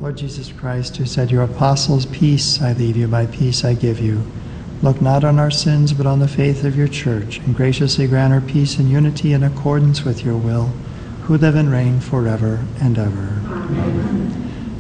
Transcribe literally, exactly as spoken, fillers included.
Lord Jesus Christ, who said, your apostles, peace I leave you, my peace I give you. Look not on our sins, but on the faith of your church, and graciously grant her peace and unity in accordance with your will, who live and reign forever and ever. Amen.